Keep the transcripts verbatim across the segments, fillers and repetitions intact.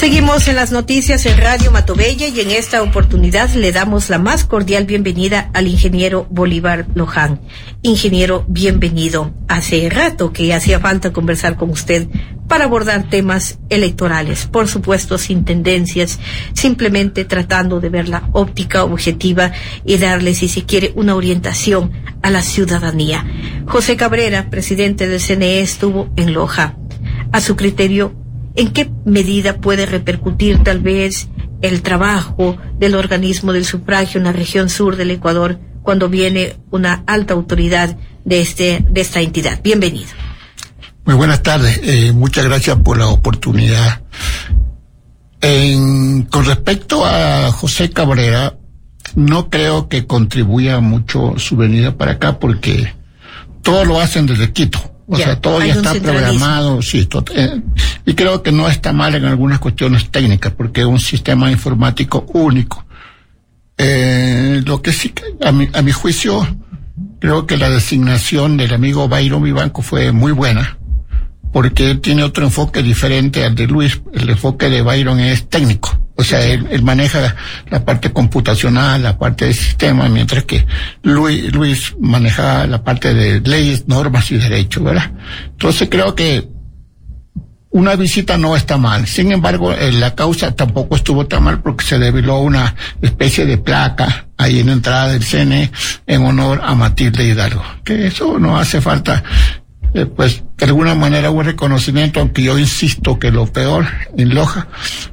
Seguimos en las noticias en Radio Matobella y en esta oportunidad le damos la más cordial bienvenida al ingeniero Bolívar Loján. Ingeniero, bienvenido. Hace rato que hacía falta conversar con usted para abordar temas electorales, por supuesto sin tendencias, simplemente tratando de ver la óptica objetiva y darle, si se quiere, una orientación a la ciudadanía. José Cabrera, presidente del C N E, estuvo en Loja. A su criterio, ¿en qué medida puede repercutir tal vez el trabajo del organismo del sufragio en la región sur del Ecuador cuando viene una alta autoridad de este de esta entidad? Bienvenido. Muy buenas tardes, eh, muchas gracias por la oportunidad. En, con respecto a José Cabrera, no creo que contribuya mucho su venida para acá porque todo lo hacen desde Quito. O ya, sea, todo ya está programado, sí, todo, eh, y creo que no está mal en algunas cuestiones técnicas, porque es un sistema informático único. Eh, lo que sí, a mi, a mi juicio, creo que la designación del amigo Byron Vivanco fue muy buena, porque él tiene otro enfoque diferente al de Luis. El enfoque de Byron es técnico. O sea, él, él maneja la parte computacional, la parte del sistema, mientras que Luis, Luis maneja la parte de leyes, normas y derechos, ¿verdad? Entonces creo que una visita no está mal. Sin embargo, eh, la causa tampoco estuvo tan mal porque se develó una especie de placa ahí en la entrada del C N E en honor a Matilde Hidalgo. Que eso no hace falta. Eh, pues de alguna manera un reconocimiento, aunque yo insisto que lo peor en Loja,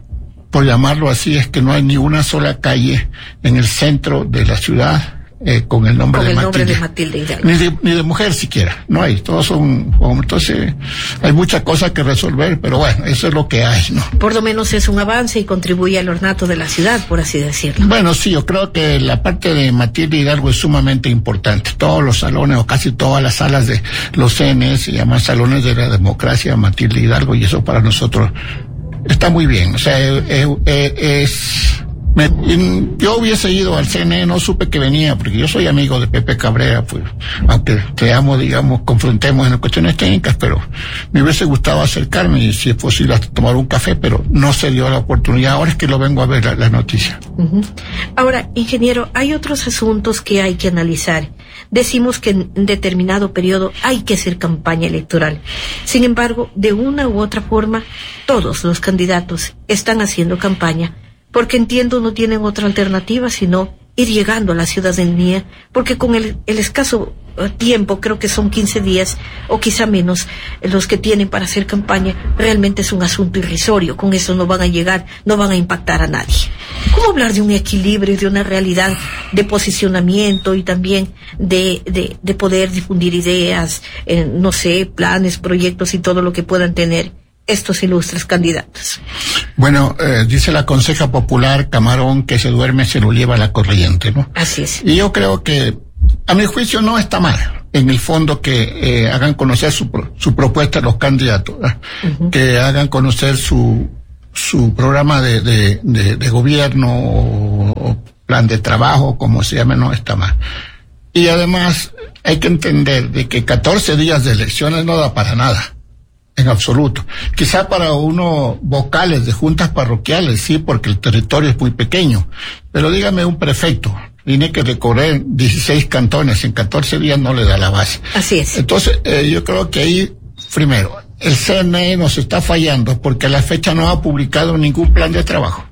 por llamarlo así, es que no hay ni una sola calle en el centro de la ciudad eh, con el nombre, con de, el Matilde. nombre de Matilde Hidalgo. Ni de, ni de mujer siquiera, no hay, todos son hombres. Entonces hay muchas cosas que resolver, pero bueno, eso es lo que hay, ¿no? Por lo menos es un avance y contribuye al ornato de la ciudad, por así decirlo. Bueno, sí, yo creo que la parte de Matilde Hidalgo es sumamente importante. Todos los salones, o casi todas las salas de los C N E se llaman Salones de la Democracia Matilde Hidalgo, y eso para nosotros está muy bien. O sea, es, es, es me, yo hubiese ido al C N E, no supe que venía, porque yo soy amigo de Pepe Cabrera, pues, aunque seamos, digamos, confrontemos en cuestiones técnicas, pero me hubiese gustado acercarme y, si es posible, hasta tomar un café, pero no se dio la oportunidad. Ahora es que lo vengo a ver la, la noticia. Uh-huh. Ahora, ingeniero, hay otros asuntos que hay que analizar. Decimos que en determinado periodo hay que hacer campaña electoral. Sin embargo, de una u otra forma, todos los candidatos están haciendo campaña, porque entiendo no tienen otra alternativa sino ir llegando a la ciudadanía, porque con el, el escaso tiempo, creo que son quince días o quizá menos, los que tienen para hacer campaña, realmente es un asunto irrisorio. Con eso no van a llegar, no van a impactar a nadie. ¿Cómo hablar de un equilibrio y de una realidad de posicionamiento y también de, de, de poder difundir ideas, eh, no sé, planes, proyectos y todo lo que puedan tener estos ilustres candidatos? Bueno, eh, dice la conseja popular, camarón que se duerme se lo lleva la corriente, ¿no? Así es. Y yo creo que, a mi juicio, no está mal, en el fondo, que eh, hagan conocer su, su propuesta a los candidatos, ¿eh? Uh-huh. Que hagan conocer su su programa de, de, de, de gobierno o, o plan de trabajo, como se llame, no está mal. Y además hay que entender de que catorce días de elecciones no da para nada. En absoluto. Quizá para unos vocales de juntas parroquiales, sí, porque el territorio es muy pequeño. Pero dígame, un prefecto tiene que recorrer dieciséis cantones en catorce días, no le da la base. Así es. Entonces, eh, yo creo que ahí, primero, el C N E nos está fallando porque a la fecha no ha publicado ningún plan de trabajo.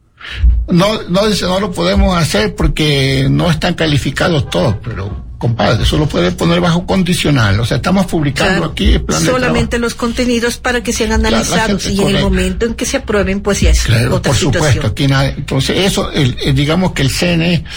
No, no dice, no lo podemos hacer porque no están calificados todos, pero compadre, eso lo puede poner bajo condicional. O sea, estamos publicando, claro, aquí el plan solamente de los contenidos para que sean analizados, la, la y correcta. En el momento en que se aprueben, pues ya es, claro, otra por situación. Supuesto, aquí nada, entonces eso, el, el, digamos que el C N E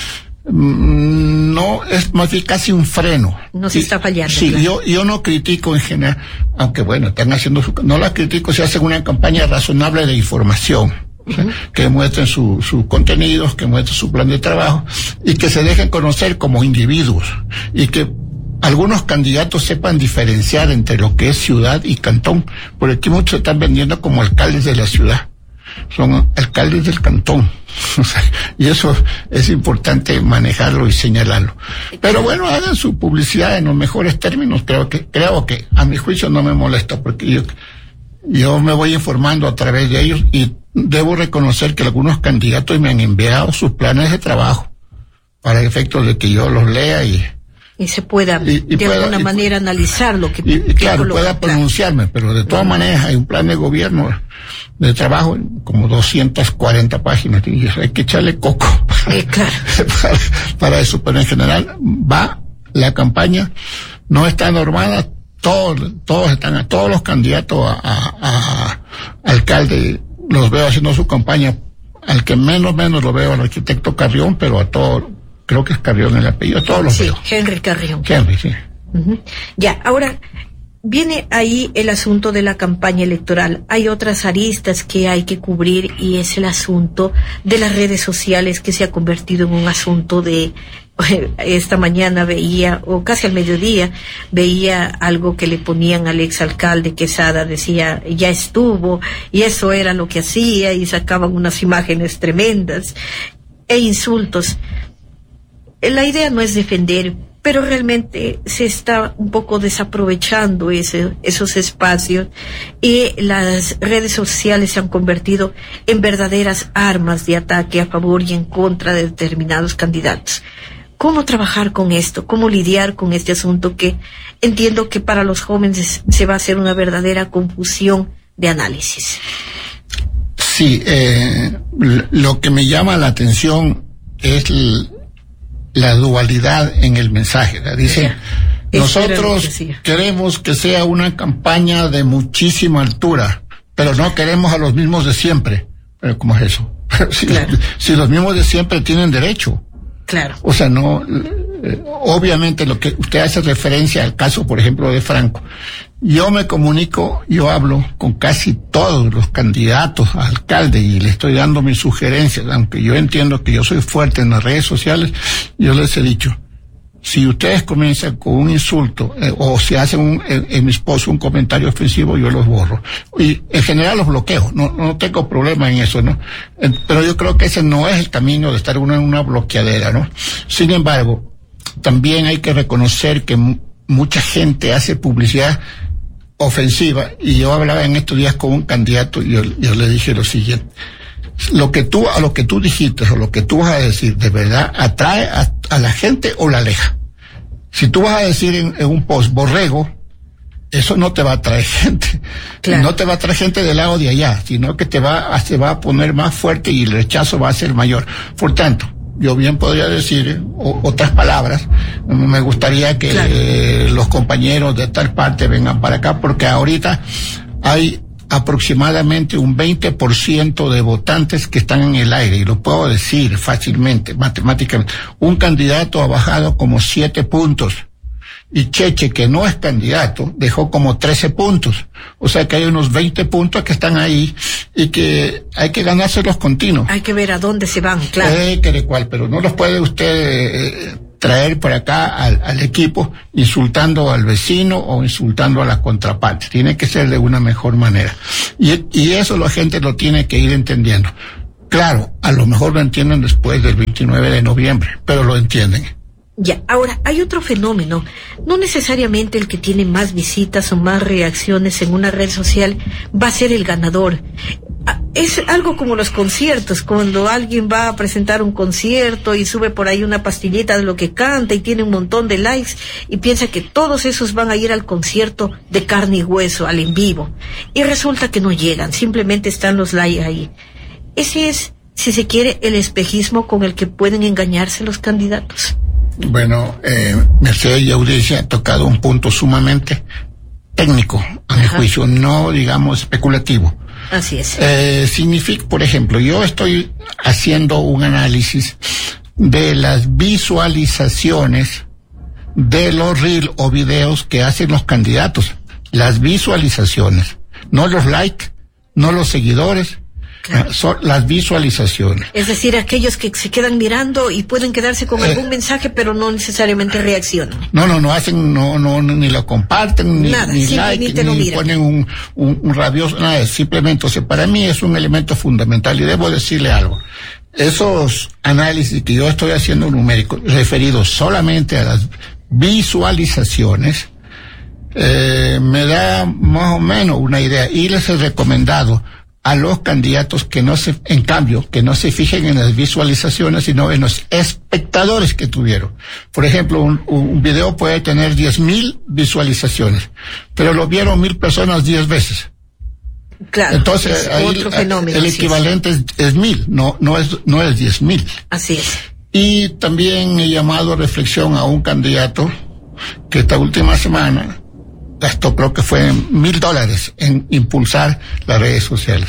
mmm, no es más bien casi un freno. Nos está fallando. Sí, claro. yo yo no critico en general, aunque bueno, están haciendo su, no la critico si hacen una campaña razonable de información. Uh-huh. Que muestren sus su contenidos, que muestren su plan de trabajo y que se dejen conocer como individuos y que algunos candidatos sepan diferenciar entre lo que es ciudad y cantón, porque aquí muchos se están vendiendo como alcaldes de la ciudad, son alcaldes del cantón. O sea, y eso es importante manejarlo y señalarlo. Pero bueno, hagan su publicidad en los mejores términos. Creo que creo que a mi juicio no me molesta, porque yo yo me voy informando a través de ellos y debo reconocer que algunos candidatos me han enviado sus planes de trabajo para efectos de que yo los lea y y se pueda y, y de pueda, alguna y, manera analizar lo que y, y que claro pueda pronunciarme, pero de todas maneras hay un plan de gobierno de trabajo como doscientas cuarenta páginas y hay que echarle coco para, eh, claro. para, para eso, pero en general va la campaña, no está normada, todos todos están todos los candidatos a, a, a alcalde los veo haciendo su campaña, al que menos menos lo veo al arquitecto Carrión, pero a todos, creo que es Carrión el apellido, todos los sí, veo. Henry Carrión. Henry, sí. Uh-huh. Ya, ahora viene ahí el asunto de la campaña electoral. Hay otras aristas que hay que cubrir y es el asunto de las redes sociales, que se ha convertido en un asunto de... Esta mañana veía, o casi al mediodía, veía algo que le ponían al exalcalde Quesada, decía, ya estuvo, y eso era lo que hacía, y sacaban unas imágenes tremendas, e insultos. La idea no es defender, pero realmente se está un poco desaprovechando ese, esos espacios, y las redes sociales se han convertido en verdaderas armas de ataque a favor y en contra de determinados candidatos. ¿Cómo trabajar con esto? ¿Cómo lidiar con este asunto que entiendo que para los jóvenes se va a hacer una verdadera confusión de análisis? Sí, eh, lo que me llama la atención es l- la dualidad en el mensaje. Dicen, nosotros que queremos que sea una campaña de muchísima altura, pero no queremos a los mismos de siempre. Pero ¿cómo es eso? si, claro. si los mismos de siempre tienen derecho. Claro. O sea, no, eh, obviamente lo que usted hace referencia al caso, por ejemplo, de Franco. Yo me comunico, yo hablo con casi todos los candidatos a alcalde y le estoy dando mis sugerencias, aunque yo entiendo que yo soy fuerte en las redes sociales, yo les he dicho, si ustedes comienzan con un insulto eh, o si hacen un, en, en mi esposo un comentario ofensivo, yo los borro. Y en general los bloqueo, no, no tengo problema en eso, ¿no? Eh, pero yo creo que ese no es el camino de estar uno en una bloqueadera, ¿no? Sin embargo, también hay que reconocer que m- mucha gente hace publicidad ofensiva, y yo hablaba en estos días con un candidato y yo, yo le dije lo siguiente: lo que tú, a lo que tú dijiste o lo que tú vas a decir, ¿de verdad atrae a, a la gente o la aleja? Si tú vas a decir en, en un post borrego, eso no te va a atraer gente. Claro. No te va a atraer gente del lado de allá, sino que te va a, se va a poner más fuerte y el rechazo va a ser mayor. Por tanto, yo bien podría decir o, otras palabras. Me gustaría que claro. eh, los compañeros de tal parte vengan para acá, porque ahorita hay aproximadamente un veinte por ciento de votantes que están en el aire, y lo puedo decir fácilmente, matemáticamente. Un candidato ha bajado como siete puntos, y Cheche, que no es candidato, dejó como trece puntos. O sea que hay unos veinte puntos que están ahí y que hay que ganárselos continuos. Hay que ver a dónde se van, claro. Eh, que de cual, pero no los puede usted eh, traer por acá al, al equipo insultando al vecino o insultando a la contraparte. Tiene que ser de una mejor manera. Y, y eso la gente lo tiene que ir entendiendo. Claro, a lo mejor lo entienden después del veintinueve de noviembre, pero lo entienden. Ya, ahora, hay otro fenómeno. No necesariamente el que tiene más visitas o más reacciones en una red social va a ser el ganador. Es algo como los conciertos, cuando alguien va a presentar un concierto y sube por ahí una pastillita de lo que canta y tiene un montón de likes y piensa que todos esos van a ir al concierto de carne y hueso, al en vivo. Y resulta que no llegan, simplemente están los likes ahí. Ese es, si se quiere, el espejismo con el que pueden engañarse los candidatos. Bueno, eh, Mercedes y Audiencia ha tocado un punto sumamente técnico, a mi juicio, no digamos especulativo. Así es. Eh, significa, por ejemplo, yo estoy haciendo un análisis de las visualizaciones de los reels o videos que hacen los candidatos. Las visualizaciones, no los likes, no los seguidores. Claro. Son las visualizaciones. Es decir, aquellos que se quedan mirando y pueden quedarse con eh, algún mensaje, pero no necesariamente reaccionan. No, no, no hacen, no, no, ni lo comparten, ni, nada, ni like, ni, ni ponen un, un, un rabioso, nada, simplemente, o sea, para mí es un elemento fundamental y debo decirle algo. Esos análisis que yo estoy haciendo numéricos, referidos solamente a las visualizaciones, eh, me da más o menos una idea, y les he recomendado a los candidatos que no se, en cambio, que no se fijen en las visualizaciones, sino en los espectadores que tuvieron. Por ejemplo, un, un video puede tener diez mil visualizaciones, pero lo vieron mil personas diez veces. Claro. Entonces, ahí otro fenómeno, el equivalente es, es mil, no, no es, no es diez mil. Así es. Y también he llamado a reflexión a un candidato que esta última semana gastó, creo que fue mil dólares en impulsar las redes sociales.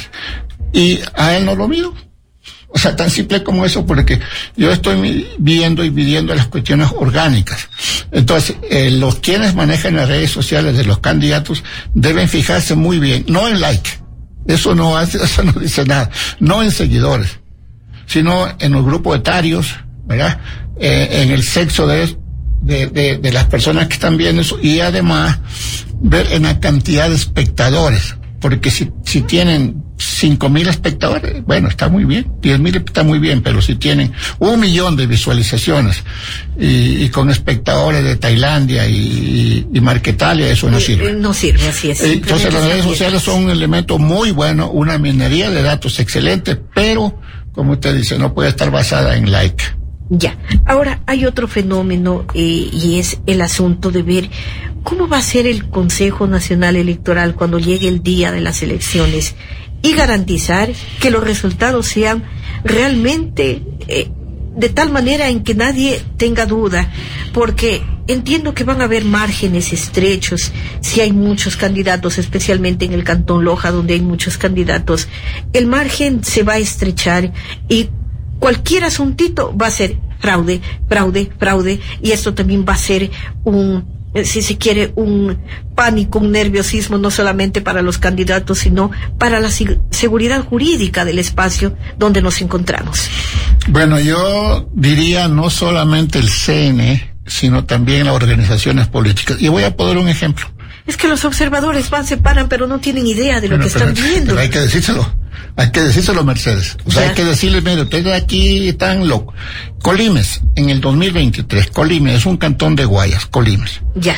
Y a él no lo miro. O sea, tan simple como eso, porque yo estoy viendo y midiendo las cuestiones orgánicas. Entonces, eh, los quienes manejan las redes sociales de los candidatos deben fijarse muy bien, no en like, eso no hace, eso no dice nada, no en seguidores, sino en los grupos etarios, ¿verdad? Eh, en el sexo de De, de, de las personas que están viendo eso, y además ver en la cantidad de espectadores, porque si, si tienen cinco mil espectadores, bueno, está muy bien, diez mil está muy bien, pero si tienen un millón de visualizaciones y, y con espectadores de Tailandia y, y, y Marquetalia, eso no sirve. No sirve, así es. Entonces las redes sociales son un elemento muy bueno, una minería de datos excelente, pero, como usted dice, no puede estar basada en like. Ya. Ahora hay otro fenómeno eh, y es el asunto de ver cómo va a ser el Consejo Nacional Electoral cuando llegue el día de las elecciones y garantizar que los resultados sean realmente eh, de tal manera en que nadie tenga duda, porque entiendo que van a haber márgenes estrechos si hay muchos candidatos, especialmente en el Cantón Loja, donde hay muchos candidatos. El margen se va a estrechar y cualquier asuntito va a ser fraude, fraude, fraude, y esto también va a ser un, si se quiere, un pánico, un nerviosismo, no solamente para los candidatos, sino para la seguridad jurídica del espacio donde nos encontramos. Bueno, yo diría no solamente el C N E, sino también las organizaciones políticas. Y voy a poner un ejemplo. Es que los observadores van, se paran, pero no tienen idea de lo bueno, que pero, están viendo. Pero hay que decírselo. Hay que decírselo, Mercedes. O sea, ya. Hay que decirle, mire, ustedes aquí están locos. Colimes, en el dos mil veintitrés, Colimes es un cantón de Guayas, Colimes. Ya.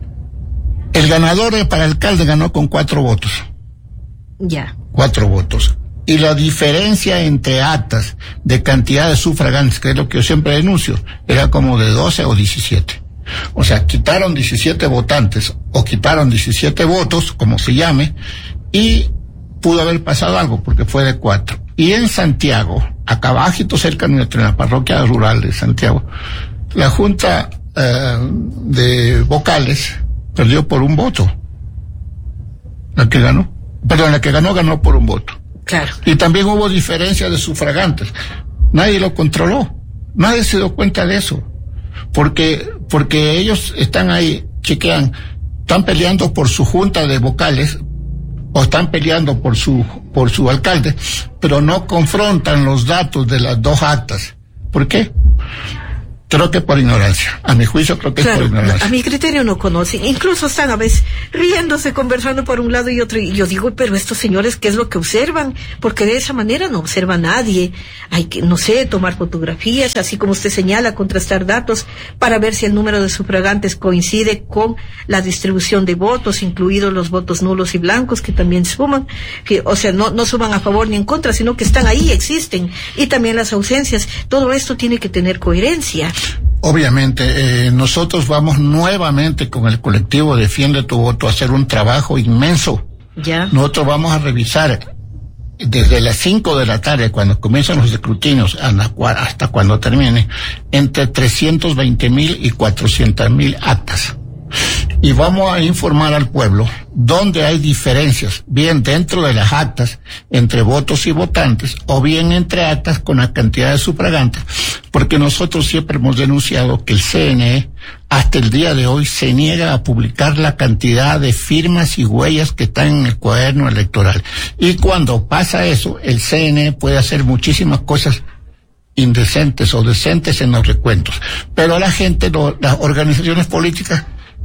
El ganador para alcalde ganó con cuatro votos. Ya. Cuatro votos. Y la diferencia entre actas de cantidad de sufragantes, que es lo que yo siempre denuncio, era como de doce o diecisiete. O sea, quitaron diecisiete votantes, o quitaron diecisiete votos, como se llame, y pudo haber pasado algo, porque fue de cuatro. Y en Santiago, acá abajito cerca nuestra, en la parroquia rural de Santiago, la Junta eh, de Vocales perdió por un voto. La que ganó, perdón, la que ganó, ganó por un voto. Claro. Y también hubo diferencia de sufragantes. Nadie lo controló. Nadie se dio cuenta de eso. Porque, porque ellos están ahí, chequean, están peleando por su junta de vocales, o están peleando por su, por su alcalde, pero no confrontan los datos de las dos actas. ¿Por qué? Creo que por ignorancia. A mi juicio creo que claro, es por ignorancia. A mi criterio no conocen. Incluso están a veces riéndose, conversando por un lado y otro. Y yo digo, pero estos señores, ¿qué es lo que observan? Porque de esa manera no observa nadie. Hay que, no sé, tomar fotografías, así como usted señala, contrastar datos para ver si el número de sufragantes coincide con la distribución de votos, incluidos los votos nulos y blancos, que también suman. Que, o sea, no, no suman a favor ni en contra, sino que están ahí, existen. Y también las ausencias. Todo esto tiene que tener coherencia. Obviamente, eh, nosotros vamos nuevamente con el colectivo Defiende tu Voto a hacer un trabajo inmenso. Ya. Nosotros vamos a revisar desde las cinco de la tarde, cuando comienzan los escrutinios, hasta cuando termine, entre trescientos veinte mil y cuatrocientos mil actas. Y vamos a informar al pueblo dónde hay diferencias, bien dentro de las actas entre votos y votantes, o bien entre actas con la cantidad de sufragantes, porque nosotros siempre hemos denunciado que el C N E hasta el día de hoy se niega a publicar la cantidad de firmas y huellas que están en el cuaderno electoral. Y cuando pasa eso, el C N E puede hacer muchísimas cosas indecentes o decentes en los recuentos. Pero la gente, lo, las organizaciones políticas,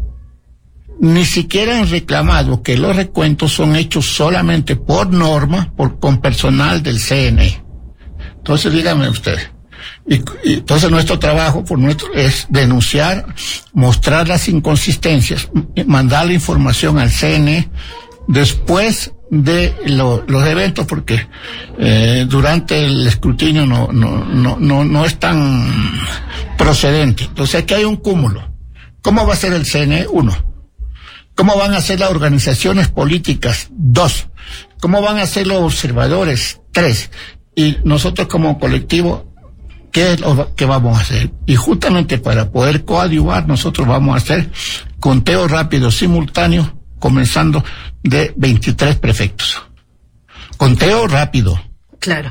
ni siquiera han reclamado que los recuentos son hechos solamente por norma, por, con personal del C N E. Entonces, dígame usted. Y, y entonces nuestro trabajo por nuestro es denunciar, mostrar las inconsistencias, mandar la información al C N E, después de lo, los eventos, porque eh, durante el escrutinio no, no, no, no, no es tan procedente. Entonces aquí hay un cúmulo. ¿Cómo va a ser el C N E? Uno. ¿Cómo van a ser las organizaciones políticas? Dos. ¿Cómo van a ser los observadores? Tres. Y nosotros como colectivo, ¿qué es lo que vamos a hacer? Y justamente para poder coadyuvar, nosotros vamos a hacer conteo rápido simultáneo, comenzando de veintitrés prefectos. Conteo rápido. Claro.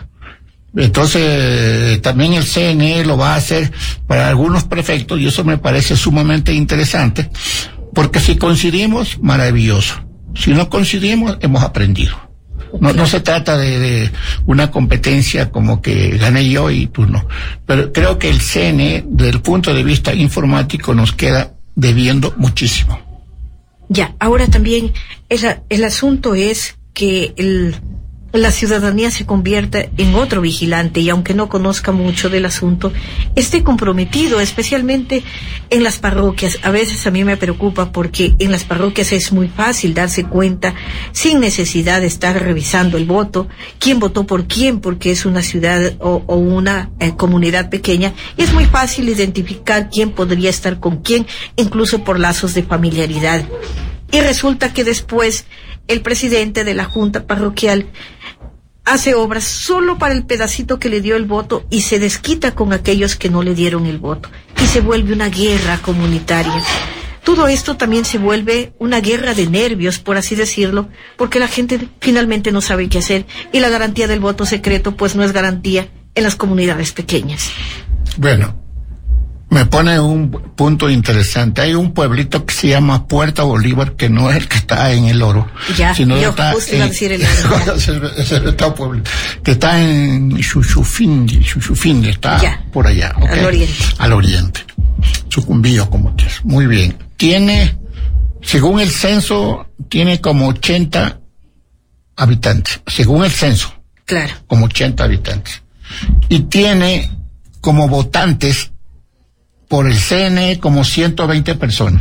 Entonces, también el C N E lo va a hacer para algunos prefectos, y eso me parece sumamente interesante, porque si coincidimos, maravilloso. Si no coincidimos, hemos aprendido. No, no se trata de, de una competencia como que gané yo y tú no. Pero creo que el C N E, desde el punto de vista informático, nos queda debiendo muchísimo. Ya, ahora también el, el asunto es que el, la ciudadanía se convierta en otro vigilante, y aunque no conozca mucho del asunto, esté comprometido, especialmente en las parroquias. A veces a mí me preocupa porque en las parroquias es muy fácil darse cuenta, sin necesidad de estar revisando el voto, quién votó por quién, porque es una ciudad o, o una eh, comunidad pequeña, y es muy fácil identificar quién podría estar con quién, incluso por lazos de familiaridad. Y resulta que después el presidente de la junta parroquial hace obras solo para el pedacito que le dio el voto y se desquita con aquellos que no le dieron el voto. Y se vuelve una guerra comunitaria. Todo esto también se vuelve una guerra de nervios, por así decirlo, porque la gente finalmente no sabe qué hacer, y la garantía del voto secreto pues no es garantía en las comunidades pequeñas. Bueno, me pone un punto interesante. Hay un pueblito que se llama Puerta Bolívar, que no es el que está en El Oro. Ya, sino yo está justo en, iba a decir El Oro. es el, es el estado pueblo, que está en Chuchufindi, Chuchufindi, está ya, por allá. ¿Okay? Al oriente. Al oriente. Sucumbío, como que es. Muy bien. Tiene, según el censo, tiene como ochenta habitantes. Según el censo. Claro. Como ochenta habitantes. Y tiene como votantes por el C N E como ciento veinte personas.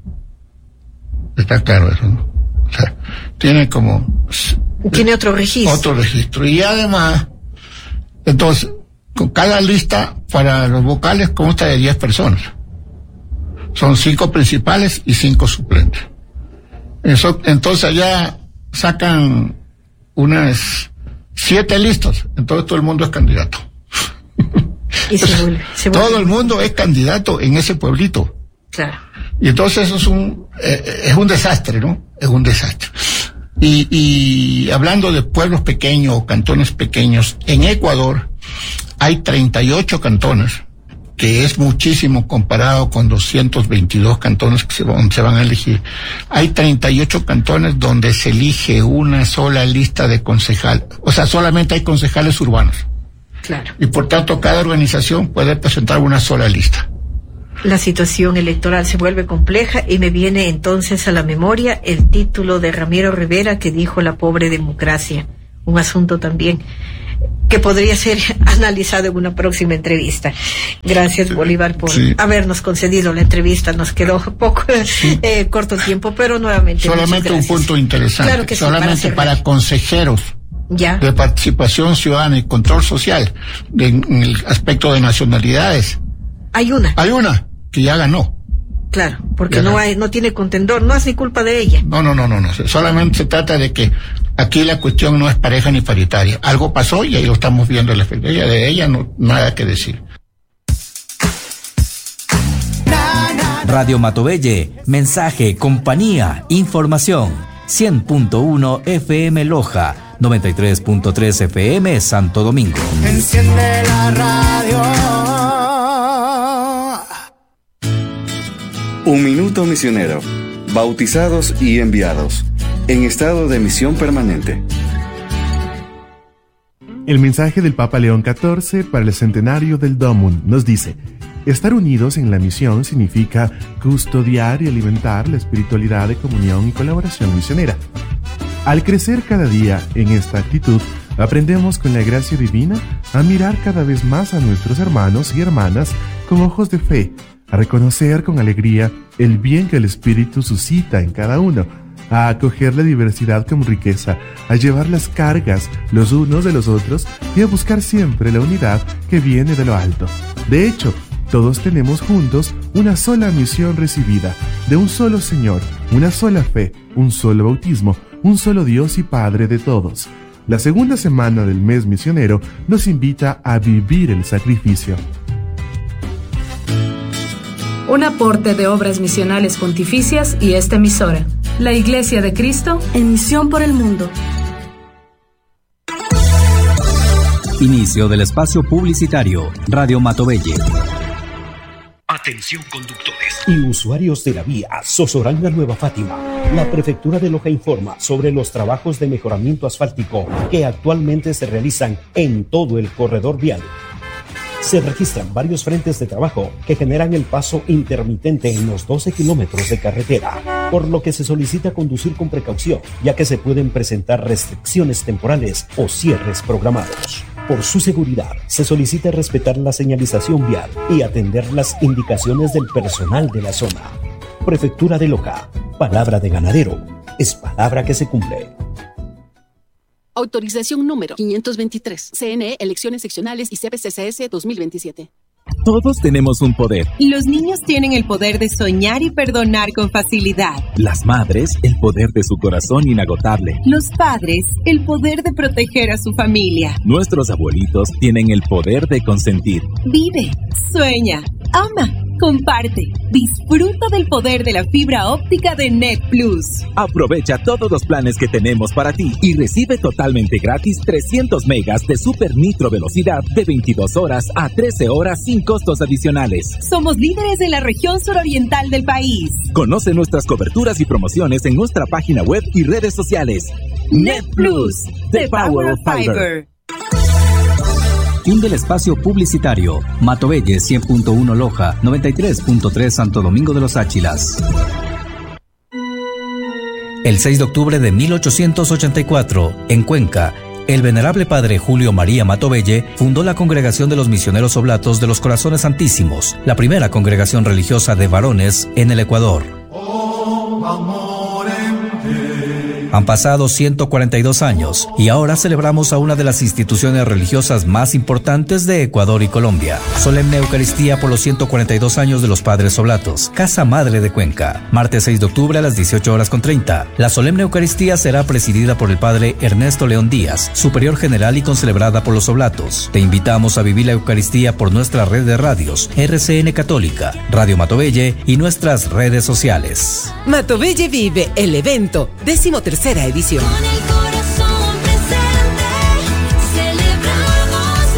Está claro eso, ¿no? O sea, tiene como... Tiene otro registro. Otro registro. Y además, entonces, con cada lista para los vocales consta de diez personas. Son cinco principales y cinco suplentes. Eso, entonces allá sacan unas siete listas. Entonces todo el mundo es candidato. Y se vuelve, se vuelve. Todo el mundo es candidato en ese pueblito. Claro. Y entonces eso es un eh, es un desastre, ¿no? Es un desastre. Y, y hablando de pueblos pequeños o cantones pequeños, en Ecuador hay treinta y ocho cantones, que es muchísimo comparado con doscientos veintidós cantones que se van, se van a elegir. Hay treinta y ocho cantones donde se elige una sola lista de concejales. O sea, solamente hay concejales urbanos. Claro. Y por tanto, cada organización puede presentar una sola lista. La situación electoral se vuelve compleja, y me viene entonces a la memoria el título de Ramiro Rivera que dijo La pobre democracia. Un asunto también que podría ser analizado en una próxima entrevista. Gracias, Bolívar, por sí. habernos concedido la entrevista. Nos quedó poco sí. eh, corto tiempo, pero nuevamente solamente un punto interesante. Claro que solamente sí, para, para consejeros ya de participación ciudadana y control social de, en el aspecto de nacionalidades. Hay una. Hay una que ya ganó. Claro, porque no hay, no tiene contendor, no es ni culpa de ella. No, no, no, no, no. Solamente se trata de que aquí la cuestión no es pareja ni paritaria. Algo pasó y ahí lo estamos viendo el efecto. Ella, de ella no, nada que decir. Radio Matovelle, mensaje, compañía, información. cien punto uno F M Loja, noventa y tres punto tres F M Santo Domingo. Enciende la radio. Un minuto misionero. Bautizados y enviados. En estado de misión permanente. El mensaje del Papa León catorce para el centenario del Domum nos dice: estar unidos en la misión significa custodiar y alimentar la espiritualidad de comunión y colaboración misionera. Al crecer cada día en esta actitud, aprendemos con la gracia divina a mirar cada vez más a nuestros hermanos y hermanas con ojos de fe, a reconocer con alegría el bien que el Espíritu suscita en cada uno, a acoger la diversidad como riqueza, a llevar las cargas los unos de los otros y a buscar siempre la unidad que viene de lo alto. De hecho, todos tenemos juntos una sola misión recibida, de un solo Señor, una sola fe, un solo bautismo, un solo Dios y Padre de todos. La segunda semana del mes misionero nos invita a vivir el sacrificio. Un aporte de Obras Misionales Pontificias y esta emisora, la Iglesia de Cristo, en misión por el mundo. Inicio del espacio publicitario. Radio Matovelle. Atención conductores y usuarios de la vía Sozoranga Nueva Fátima. La Prefectura de Loja informa sobre los trabajos de mejoramiento asfáltico que actualmente se realizan en todo el corredor vial. Se registran varios frentes de trabajo que generan el paso intermitente en los doce kilómetros de carretera, por lo que se solicita conducir con precaución, ya que se pueden presentar restricciones temporales o cierres programados. Por su seguridad, se solicita respetar la señalización vial y atender las indicaciones del personal de la zona. Prefectura de Loja. Palabra de ganadero es palabra que se cumple. Autorización número quinientos veintitrés. C N E, Elecciones Seccionales y C P C C S dos mil veintisiete. Todos tenemos un poder. Los niños tienen el poder de soñar y perdonar con facilidad. Las madres, el poder de su corazón inagotable. Los padres, el poder de proteger a su familia. Nuestros abuelitos tienen el poder de consentir. Vive, sueña, ama, comparte. Disfruta del poder de la fibra óptica de Net Plus. Aprovecha todos los planes que tenemos para ti y recibe totalmente gratis trescientos megas de super nitro velocidad de veintidós horas a trece horas sin costos adicionales. Somos líderes en la región suroriental del país. Conoce nuestras coberturas y promociones en nuestra página web y redes sociales. Net Plus, the power of fiber. Fin del espacio publicitario. Matovelle cien punto uno Loja, noventa y tres punto tres Santo Domingo de los Áchilas. El seis de octubre de mil ochocientos ochenta y cuatro, en Cuenca, el venerable padre Julio María Matovelle fundó la Congregación de los Misioneros Oblatos de los Corazones Santísimos, la primera congregación religiosa de varones en el Ecuador. Han pasado ciento cuarenta y dos años y ahora celebramos a una de las instituciones religiosas más importantes de Ecuador y Colombia. Solemne Eucaristía por los ciento cuarenta y dos años de los Padres Oblatos, Casa Madre de Cuenca. Martes seis de octubre a las dieciocho horas con treinta. La Solemne Eucaristía será presidida por el Padre Ernesto León Díaz, Superior General y concelebrada por los Oblatos. Te invitamos a vivir la Eucaristía por nuestra red de radios, R C N Católica, Radio Matovelle y nuestras redes sociales. Matovelle Vive, el evento, décimo tercera edición. Con el corazón presente, celebramos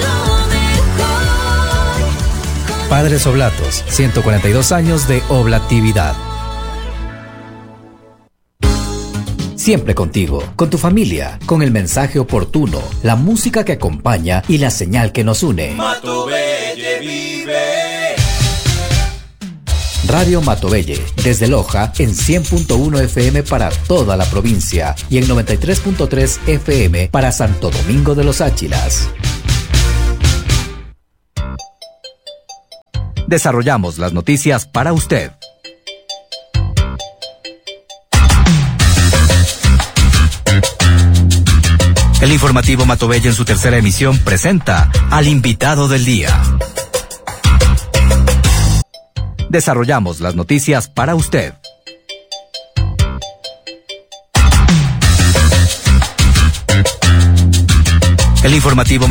lo mejor. Padres Oblatos, ciento cuarenta y dos años de oblatividad. Siempre contigo, con tu familia, con el mensaje oportuno, la música que acompaña y la señal que nos une. Matovelle vive. Radio Matovelle, desde Loja en cien punto uno F M para toda la provincia y en noventa y tres punto tres F M para Santo Domingo de los Áchilas. Desarrollamos las noticias para usted. El informativo Matovelle en su tercera emisión presenta al invitado del día. Desarrollamos las noticias para usted. El informativo